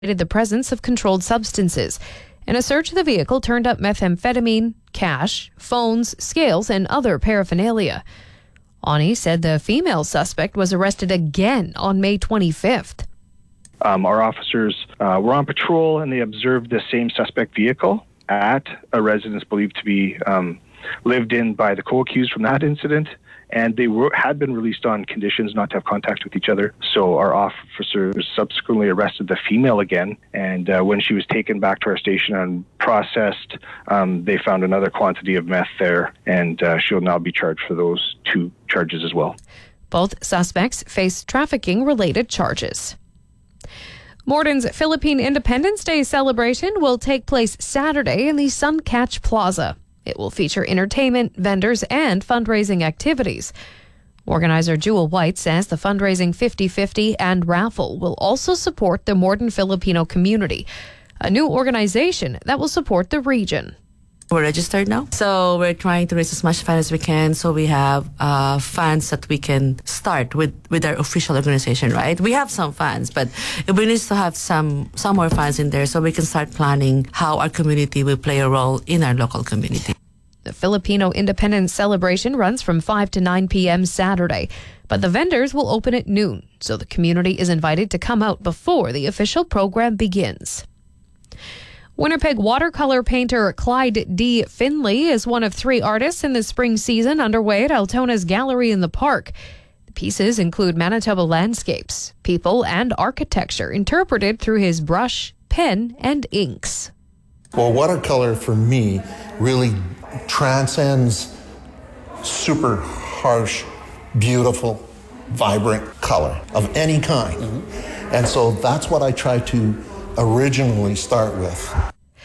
the presence of controlled substances. In a search of the vehicle turned up methamphetamine, cash, phones, scales, and other paraphernalia. Ani said the female suspect was arrested again on May 25th. Our officers were on patrol and they observed the same suspect vehicle at a residence believed to be lived in by the co-accused from that incident. And they had been released on conditions not to have contact with each other. So our officers subsequently arrested the female again. And when she was taken back to our station and processed, they found another quantity of meth there. And she'll now be charged for those two charges as well. Both suspects face trafficking-related charges. Morton's Philippine Independence Day celebration will take place Saturday in the Suncatch Plaza. It will feature entertainment, vendors, and fundraising activities. Organizer Jewel White says the fundraising 50-50 and raffle will also support the Morton Filipino community, a new organization that will support the region. We're registered now, so we're trying to raise as much funds as we can so we have funds that we can start with our official organization, right? We have some funds, but we need to have some more funds in there so we can start planning how our community will play a role in our local community. The Filipino Independence celebration runs from 5 to 9 p.m. Saturday, but the vendors will open at noon, so the community is invited to come out before the official program begins. Winnipeg watercolor painter Clyde D. Finley is one of 3 artists in the spring season underway at Altona's Gallery in the Park. The pieces include Manitoba landscapes, people, and architecture interpreted through his brush, pen, and inks. Well, watercolor for me really transcends super harsh, beautiful, vibrant color of any kind. And so that's what I try to originally start with.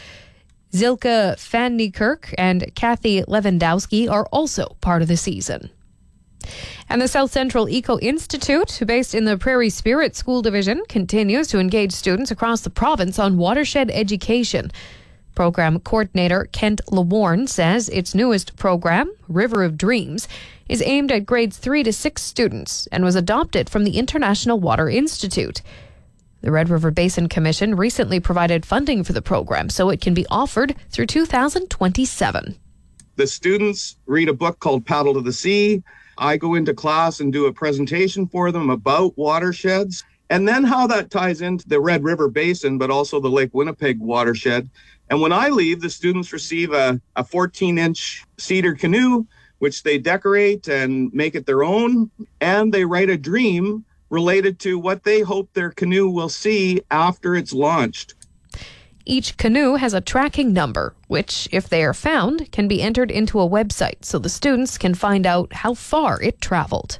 Zilka Van Niekerk and Kathy Lewandowski are also part of the season. And the South Central Eco Institute, based in the Prairie Spirit School Division, continues to engage students across the province on watershed education. Program coordinator Kent LeWarn says its newest program, River of Dreams, is aimed at grades 3 to 6 students and was adopted from the International Water Institute. The Red River Basin Commission recently provided funding for the program so it can be offered through 2027. The students read a book called Paddle to the Sea. I go into class and do a presentation for them about watersheds and then how that ties into the Red River Basin, but also the Lake Winnipeg watershed. And when I leave, the students receive a 14-inch cedar canoe, which they decorate and make it their own, and they write a dream related to what they hope their canoe will see after it's launched. Each canoe has a tracking number, which, if they are found, can be entered into a website so the students can find out how far it traveled.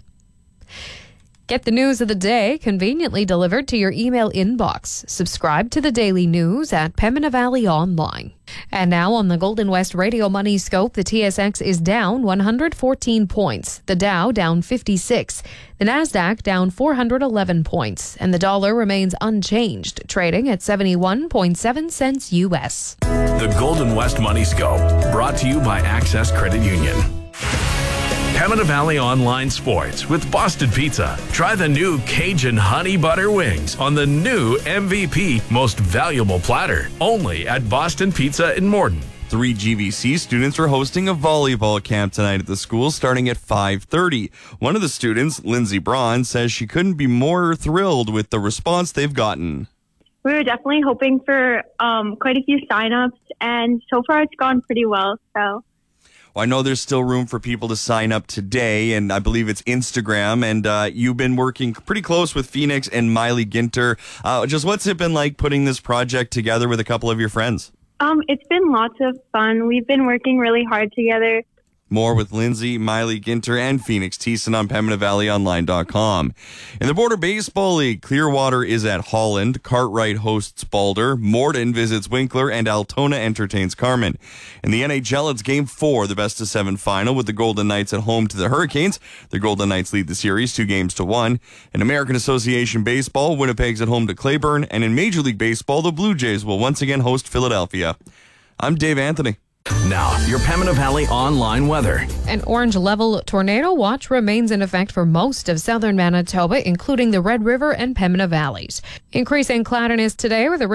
Get the news of the day conveniently delivered to your email inbox. Subscribe to the daily news at Pembina Valley Online. And now on the Golden West Radio Money Scope, the TSX is down 114 points. The Dow down 56. The Nasdaq down 411 points. And the dollar remains unchanged, trading at 71.7 cents U.S. The Golden West Money Scope, brought to you by Access Credit Union. Pembina Valley Online Sports with Boston Pizza. Try the new Cajun Honey Butter Wings on the new MVP Most Valuable Platter. Only at Boston Pizza in Morton. 3 GVC students are hosting a volleyball camp tonight at the school starting at 5:30. One of the students, Lindsay Braun, says she couldn't be more thrilled with the response they've gotten. We were definitely hoping for quite a few signups, and so far it's gone pretty well. So. Well, I know there's still room for people to sign up today, and I believe it's Instagram, and you've been working pretty close with Phoenix and Miley Ginter. Just what's it been like putting this project together with a couple of your friends? It's been lots of fun. We've been working really hard together. More with Lindsay, Miley Ginter, and Phoenix Thiessen on PembinaValleyOnline.com. In the Border Baseball League, Clearwater is at Holland, Cartwright hosts Balder, Morden visits Winkler, and Altona entertains Carmen. In the NHL, it's Game 4, the best-of-7 final, with the Golden Knights at home to the Hurricanes. The Golden Knights lead the series 2-1. In American Association Baseball, Winnipeg's at home to Clayburn, and in Major League Baseball, the Blue Jays will once again host Philadelphia. I'm Dave Anthony. Now, your Pembina Valley online weather. An orange level tornado watch remains in effect for most of southern Manitoba, including the Red River and Pembina Valleys. Increasing cloudiness today with a